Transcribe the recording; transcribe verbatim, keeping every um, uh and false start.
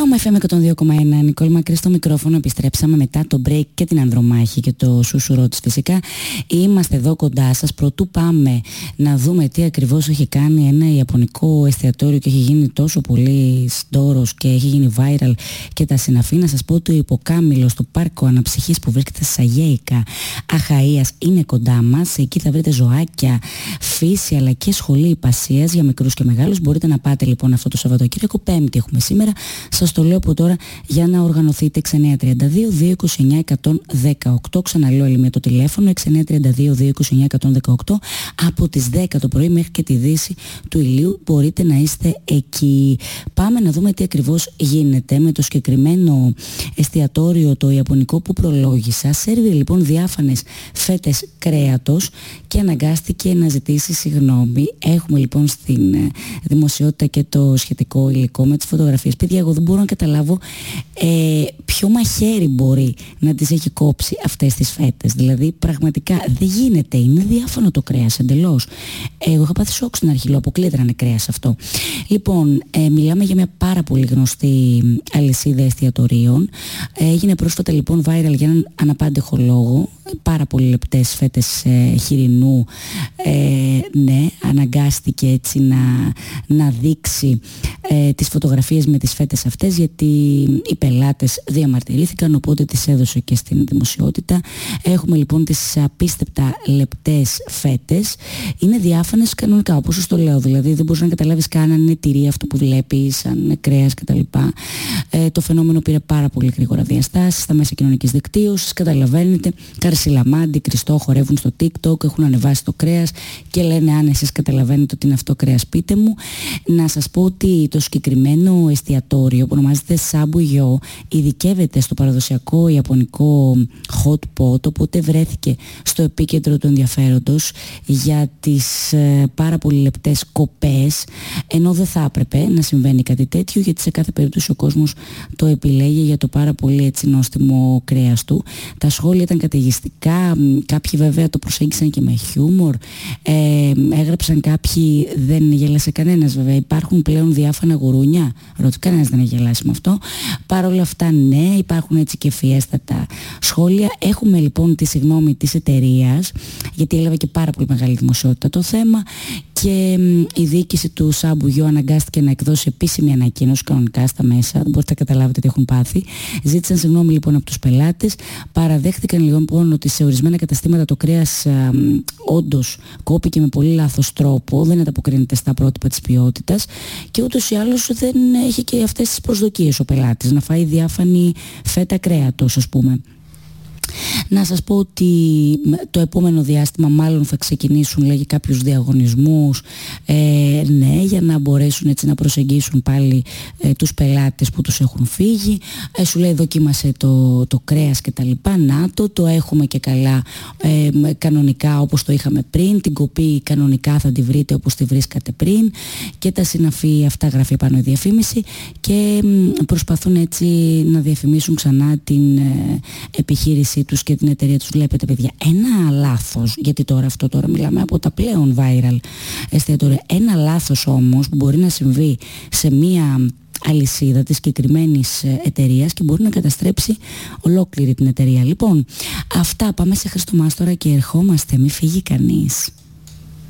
Ρώμα εφ εμ εκατόν δύο κόμμα ένα, Νικόλ Μακρύ στο μικρόφωνο. Επιστρέψαμε μετά το break και την Ανδρομάχη και το σούσουρό της φυσικά. Είμαστε εδώ κοντά σας. Πρωτού πάμε να δούμε τι ακριβώς έχει κάνει ένα ιαπωνικό εστιατόριο και έχει γίνει τόσο πολύ στόρος και έχει γίνει viral και τα συναφή. Να σας πω ότι ο υποκάμιλος του πάρκο αναψυχής που βρίσκεται στα Αγέικα Αχαΐας είναι κοντά μας. Εκεί θα βρείτε ζωάκια, φύση αλλά και σχολή υπασίας για μικρούς και μεγάλους. Μπορείτε να πάτε λοιπόν αυτό το Σαββατοκύριακο. Πέμπτη έχουμε σήμερα. Σας το λέω από τώρα για να οργανωθείτε. Έξι εννιά τρία δύο δύο είκοσι εννιά εκατόν δεκαοκτώ. Ξαναλέω με το τηλέφωνο έξι εννιά τρία δύο δύο είκοσι εννιά εκατόν δεκαοκτώ. Από τις δέκα το πρωί μέχρι και τη δύση του ηλίου μπορείτε να είστε εκεί. Πάμε να δούμε τι ακριβώς γίνεται με το συγκεκριμένο εστιατόριο το ιαπωνικό που προλόγησα. Σέρβιρε λοιπόν διάφανες φέτες κρέατος και αναγκάστηκε να ζητήσει συγγνώμη. Έχουμε λοιπόν στην δημοσιότητα και το σχετικό υλικό με τις φωτογραφίες. Παιδιά, εγώ δεν μπορώ να καταλάβω ε, ποιο μαχαίρι μπορεί να τις έχει κόψει αυτές τις φέτες. Δηλαδή πραγματικά δεν γίνεται, είναι διάφανο το κρέας εντελώς. Εγώ είχα πάθει σοκ στην αρχή, λέω αποκλείται να είναι κρέας αυτό. Λοιπόν, ε, μιλάμε για μια πάρα πολύ γνωστή αλυσίδα εστιατορίων. Ε, έγινε πρόσφατα λοιπόν viral για έναν αναπάντεχο λόγο. Πάρα πολύ λεπτές φέτες ε, χοιρινού. Ε, ναι, αναγκάστηκε έτσι να, να δείξει ε, τις φωτογραφίες με τις φέτες αυτές, γιατί οι πελάτες διαμαρτυρήθηκαν, οπότε τις έδωσε και στην δημοσιότητα. Έχουμε λοιπόν τις απίστευτα λεπτές φέτες. Είναι διάφανες κανονικά, όπως σας το λέω, δηλαδή δεν μπορείς να καταλάβεις καν αν είναι τυρί αυτό που βλέπεις, αν είναι κρέας κτλ. Ε, το φαινόμενο πήρε πάρα πολύ γρήγορα διαστάσεις στα μέσα κοινωνικής δικτύωσης. Καταλαβαίνετε, Καρσιλαμάντι, Κριστό χορεύουν στο TikTok, έχουν ανεβάσει το κρέας και λένε αν εσείς καταλαβαίνετε ότι είναι αυτό κρέας, πείτε μου. Να σας πω ότι το συγκεκριμένο εστιατόριο που ονομάζεται Σάμπου-Γιο ειδικεύεται στο παραδοσιακό ιαπωνικό hot pot, οπότε βρέθηκε στο επίκεντρο του ενδιαφέροντος για τις ε, πάρα πολύ λεπτές κοπές, ενώ δεν θα έπρεπε να συμβαίνει κάτι τέτοιο, γιατί σε κάθε περίπτωση ο κόσμος το επιλέγει για το πάρα πολύ έτσι νόστιμο κρέας του. Τα σχόλια ήταν καταιγιστικά, κάποιοι βέβαια το προσέγγισαν και με χιούμορ, ε, έγραψαν κάποιοι, δεν γέλασε κανένας βέβαια. Υπάρχουν πλέον διάφανα γουρούνια, ρωτώ, κανένας δεν έχει γελάσει με αυτό. Παρ' όλα αυτά ναι, υπάρχουν έτσι και φιέστατα σχόλια. Έχουμε λοιπόν τη συγγνώμη της εταιρείας, γιατί έλαβε και πάρα πολύ μεγάλη δημοσιότητα το θέμα, και η διοίκηση του Σάμπου-Γιο αναγκάστηκε να εκδώσει επίσημη ανακοίνωση κανονικά στα μέσα. Δεν μπορείτε να καταλάβετε τι έχουν πάθει. Ζήτησαν συγγνώμη λοιπόν από τους πελάτες. Παραδέχτηκαν λοιπόν ότι σε ορισμένα καταστήματα το κρέας α, όντως κόπηκε με πολύ λάθος τρόπο, δεν ανταποκρίνεται στα πρότυπα της ποιότητας και ούτως ή άλλως δεν έχει και αυτές τις προσδοκίες ο πελάτης να φάει διάφανη φέτα κρέατος, ας πούμε. Να σας πω ότι το επόμενο διάστημα μάλλον θα ξεκινήσουν, λέγει, κάποιους διαγωνισμούς, ε, ναι, για να μπορέσουν έτσι να προσεγγίσουν πάλι ε, τους πελάτες που τους έχουν φύγει. Ε, σου λέει δοκίμασε το, το κρέας και τα λοιπά, να το, το έχουμε και καλά ε, κανονικά όπως το είχαμε πριν, την κοπή κανονικά θα τη βρείτε όπως τη βρίσκατε πριν και τα συναφή αυτά γράφει πάνω η διαφήμιση και ε, προσπαθούν έτσι να διαφημίσουν ξανά την ε, επιχείρηση τους και την εταιρεία τους. Βλέπετε παιδιά, ένα λάθος, γιατί τώρα αυτό τώρα μιλάμε από τα πλέον viral εστιατόρια, ένα λάθος όμως που μπορεί να συμβεί σε μία αλυσίδα της συγκεκριμένης εταιρείας και μπορεί να καταστρέψει ολόκληρη την εταιρεία. Λοιπόν, αυτά, πάμε σε Χριστομάστορα και ερχόμαστε, μη φύγει κανείς.